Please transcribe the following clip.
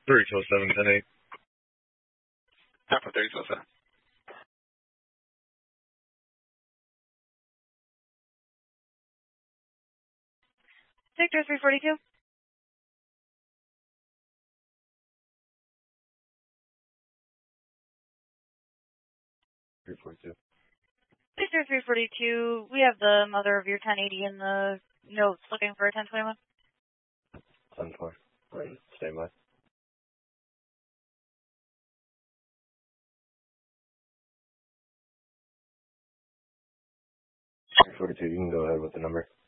3207, 10-8. Alpha 3207. Victor 342. 342. Victor 342, we have the mother of your 1080 in the notes looking for a 1021. 10-4. Stay by. 342, you can go ahead with the number.